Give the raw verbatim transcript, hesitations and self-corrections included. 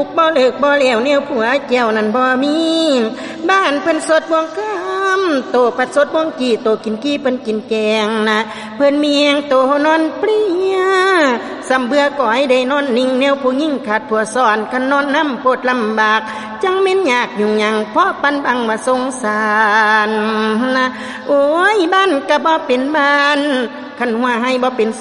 กบ่เลิกบ่แล้วแนวผัวแก้วนั่นบ่มีบ้านเพิ่นสดบ่งคำโตปัดสดบ่งกี้โตกินกี้เพิ่นกินแกงนะเพิ่นเมียงโตนอนเปรี้ยสำเบื่อก่อยได้นอนนิ่งแนวผู้หญิงขาดผัวซ้อนคันนอนน้ำโพดลำบากจังแม่นยากยุ่งหยังเพราะปันบังว่าสงสารนะโอ้ยบ้านก็บ่เป็นบ้านคันว่าให้บ่เป็น